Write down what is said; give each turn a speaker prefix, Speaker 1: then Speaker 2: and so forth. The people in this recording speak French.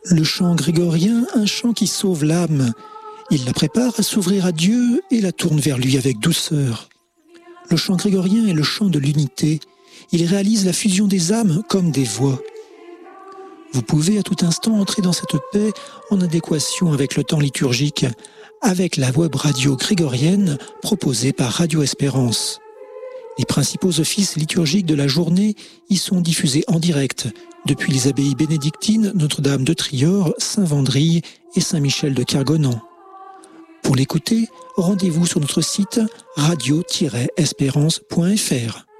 Speaker 1: Le chant grégorien, un chant qui sauve l'âme. Il la prépare à s'ouvrir à Dieu et la tourne vers lui avec douceur. Le chant grégorien est le chant de l'unité. Il réalise la fusion des âmes comme des voix. Vous pouvez à tout instant entrer dans cette paix en adéquation avec le temps liturgique, avec la web radio grégorienne proposée par Radio Espérance. Les principaux offices liturgiques de la journée y sont diffusés en direct depuis les abbayes bénédictines Notre-Dame de Trior, Saint-Vendry et Saint-Michel de Kergonan. Pour l'écouter, rendez-vous sur notre site radio-espérance.fr.